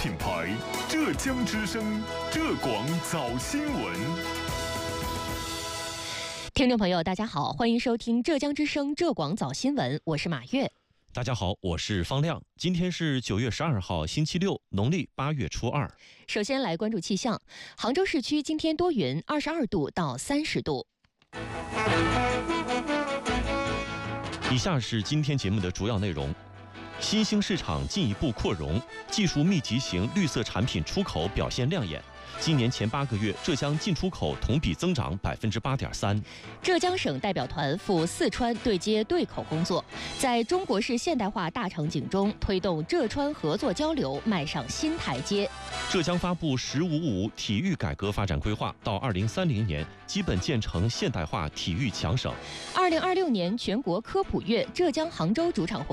品牌，浙江之声，浙广早新闻。 听众朋友，大家好，欢迎收听浙江之声浙广早新闻，我是马月。 大家好，我是方亮。今天是9月12号，星期六，农历8月初2。 首先来关注气象，杭州市区今天多云，22度到30度。 以下是今天节目的主要内容：新兴市场进一步扩容，技术密集型绿色产品出口表现亮眼。今年前8个月，浙江进出口同比增长8.3%。 浙江省代表团赴四川对接对口工作，在中国式现代化大场景中推动浙川合作交流迈上新台阶。 浙江发布“十五五”体育改革发展规划，到2030年基本建成现代化体育强省。 2026年全国科普月浙江杭州主场活